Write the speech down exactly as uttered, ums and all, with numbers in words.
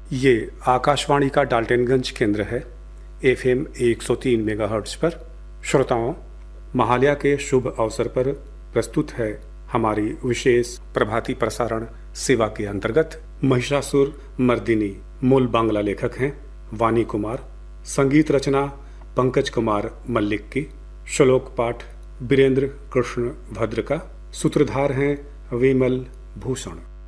ये आकाशवाणी का डाल्टनगंज केंद्र है। एफएम एक सौ तीन मेगाहर्ट्ज पर। श्रोताओं, महालया के शुभ अवसर पर प्रस्तुत है हमारी विशेष प्रभाती प्रसारण सेवा के अंतर्गत महिषासुर मर्दिनी। मूल बांग्ला लेखक हैं वानी कुमार, संगीत रचना पंकज कुमार मल्लिक की, श्लोक पाठ बीरेंद्र कृष्ण भद्र का, सूत्रधार हैं विमल भूषण।